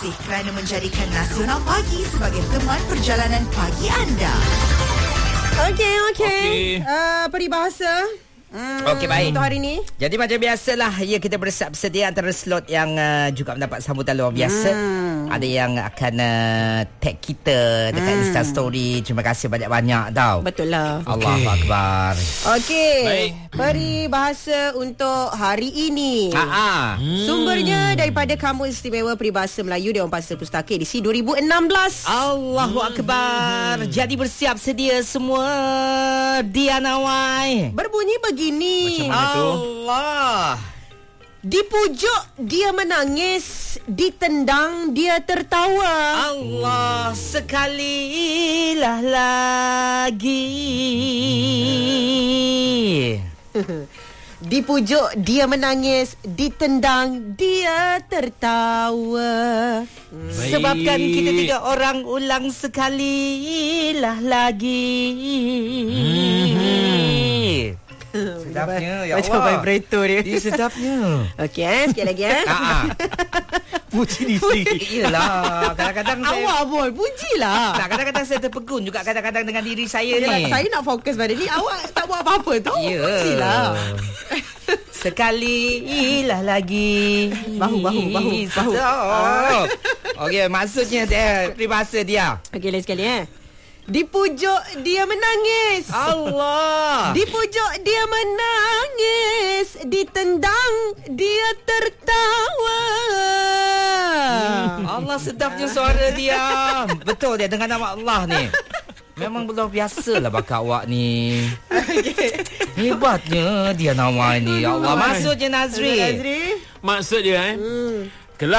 kasih kerana menjadikan Nasional Pagi sebagai teman perjalanan pagi anda. Okey. Peribahasa. Okey, baik. Untuk hari ni. Jadi macam biasalah, ya, kita bersedia antara slot yang juga mendapat sambutan luar biasa. Ada yang akan tag kita dekat Insta Story. Terima kasih banyak-banyak tau. Betul lah. Allahu Akbar. Okey. Baik. Peribahasa untuk hari ini. Sumbernya daripada Kamus Istimewa Peribahasa Melayu Dewan Pasar Pustaka edisi 2016. Allahu Akbar. Jadi bersiap sedia semua, Diana Wai. Berbunyi begini. Macam mana tu? Allah. Dipujuk dia menangis, ditendang dia tertawa. Allah, sekalilah lagi. Dipujuk dia menangis, ditendang dia tertawa. Sebabkan kita tiga orang ulang sekalilah lagi. Sedapnya, ya Macam Allah. vibrator dia. Dia sedapnya. Okey, sikit lagi Puji diri sendiri. Iyalah, kadang-kadang saya Awak boy, pujilah. kadang-kadang saya terpegun juga kadang-kadang dengan diri saya ni. Saya nak fokus pada ni. Awak tak buat apa-apa tu. Ya. Pujilah. Sekalilah lagi. Bahu. Sedap. Okey, maksudnya dia peribahasa dia. Okey, lain sekali Dipujuk dia menangis. Allah. Dipujuk dia menangis, ditendang dia tertawa. Allah, sedapnya suara dia. Betul dia dengan nama Allah ni. Memang luar biasa lah bakat awak ni. Hebatnya dia nama ni. Ya Allah. Maksudnya Nazri. Maksud dia